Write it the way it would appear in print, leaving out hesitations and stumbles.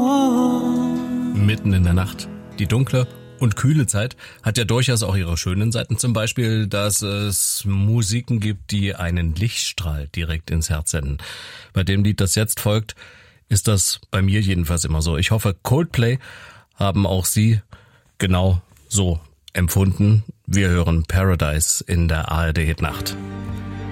Mitten in der Nacht. Die dunkle und kühle Zeit hat ja durchaus auch ihre schönen Seiten. Zum Beispiel, dass es Musiken gibt, die einen Lichtstrahl direkt ins Herz senden. Bei dem Lied, das jetzt folgt, ist das bei mir jedenfalls immer so. Ich hoffe, Coldplay haben auch Sie genau so empfunden. Wir hören Paradise in der ARD Hit Nacht.